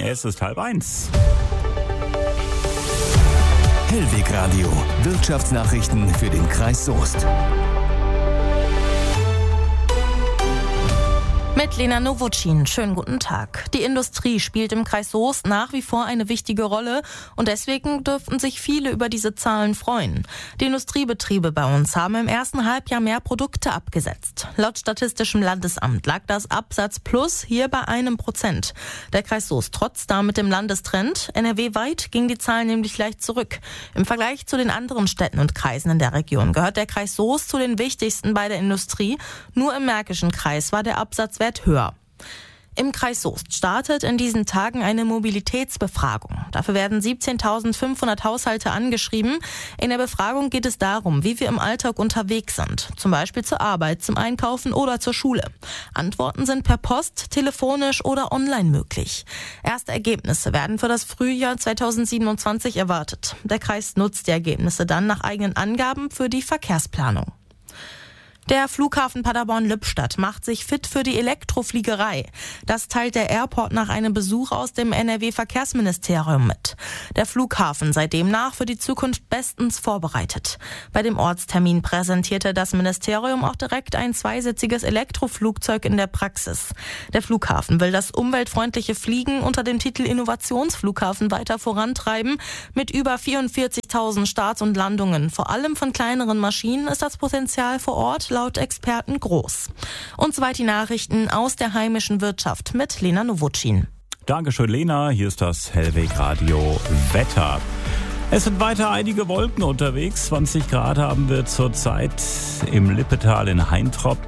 Es ist 12:30. Hellweg Radio. Wirtschaftsnachrichten für den Kreis Soest. Mit Lena Nowotschin. Schönen guten Tag. Die Industrie spielt im Kreis Soest nach wie vor eine wichtige Rolle und deswegen dürften sich viele über diese Zahlen freuen. Die Industriebetriebe bei uns haben im ersten Halbjahr mehr Produkte abgesetzt. Laut Statistischem Landesamt lag das Absatzplus hier bei 1%. Der Kreis Soest trotzt damit dem Landestrend. NRW-weit ging die Zahl nämlich leicht zurück. Im Vergleich zu den anderen Städten und Kreisen in der Region gehört der Kreis Soest zu den wichtigsten bei der Industrie. Nur im Märkischen Kreis war der Absatzwert höher. Im Kreis Soest startet in diesen Tagen eine Mobilitätsbefragung. Dafür werden 17.500 Haushalte angeschrieben. In der Befragung geht es darum, wie wir im Alltag unterwegs sind. Zum Beispiel zur Arbeit, zum Einkaufen oder zur Schule. Antworten sind per Post, telefonisch oder online möglich. Erste Ergebnisse werden für das Frühjahr 2027 erwartet. Der Kreis nutzt die Ergebnisse dann nach eigenen Angaben für die Verkehrsplanung. Der Flughafen Paderborn-Lippstadt macht sich fit für die Elektrofliegerei. Das teilt der Airport nach einem Besuch aus dem NRW-Verkehrsministerium mit. Der Flughafen sei demnach für die Zukunft bestens vorbereitet. Bei dem Ortstermin präsentierte das Ministerium auch direkt ein zweisitziges Elektroflugzeug in der Praxis. Der Flughafen will das umweltfreundliche Fliegen unter dem Titel Innovationsflughafen weiter vorantreiben. Mit über 44.000 Starts und Landungen, vor allem von kleineren Maschinen, ist das Potenzial vor Ort laut Experten groß. Und soweit die Nachrichten aus der heimischen Wirtschaft mit Lena Nowotschin. Dankeschön, Lena. Hier ist das Hellweg Radio Wetter. Es sind weiter einige Wolken unterwegs. 20 Grad haben wir zurzeit im Lippetal in Heintrop.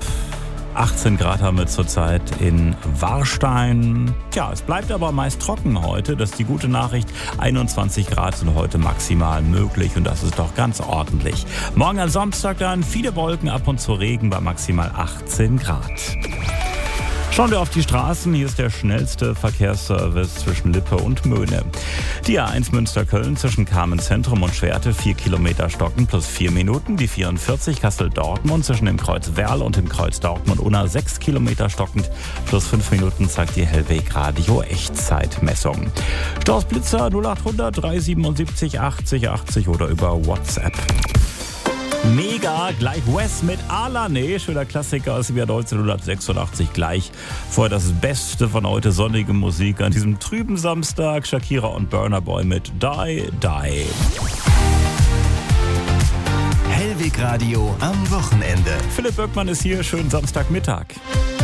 18 Grad haben wir zurzeit in Warstein. Tja, es bleibt aber meist trocken heute. Das ist die gute Nachricht. 21 Grad sind heute maximal möglich und das ist doch ganz ordentlich. Morgen am Samstag dann viele Wolken, ab und zu Regen bei maximal 18 Grad. Schauen wir auf die Straßen. Hier ist der schnellste Verkehrsservice zwischen Lippe und Möhne. Die A1 Münster-Köln zwischen Carmen-Zentrum und Schwerte 4 Kilometer stocken plus 4 Minuten. Die 44 Kassel-Dortmund zwischen dem Kreuz Werl und dem Kreuz Dortmund-Unna 6 Kilometer stockend plus 5 Minuten, zeigt die Hellweg Radio Echtzeitmessung. Staus Blitzer 0800 377 80 80 oder über WhatsApp. Mega, gleich Wes mit Alane, schöner Klassiker aus dem Jahr 1986 gleich. Vorher das Beste von heute, sonnige Musik an diesem trüben Samstag. Shakira und Burna Boy mit Die, Die. Hellweg Radio am Wochenende. Philipp Böckmann ist hier, schönen Samstagmittag.